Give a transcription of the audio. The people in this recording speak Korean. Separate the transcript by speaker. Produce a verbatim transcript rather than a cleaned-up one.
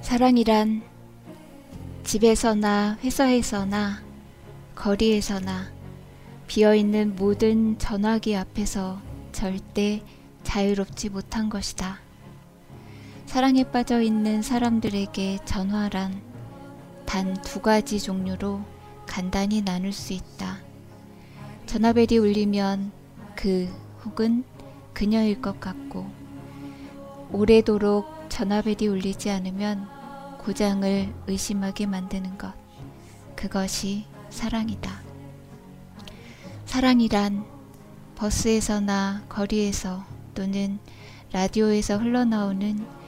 Speaker 1: 사랑이란 집에서나 회사에서나 거리에서나 비어있는 모든 전화기 앞에서 절대 자유롭지 못한 것이다. 사랑에 빠져 있는 사람들에게 전화란 단 두 가지 종류로 간단히 나눌 수 있다. 전화벨이 울리면 그 혹은 그녀일 것 같고, 오래도록 전화벨이 울리지 않으면 고장을 의심하게 만드는 것, 그것이 사랑이다. 사랑이란 버스에서나 거리에서 또는 라디오에서 흘러나오는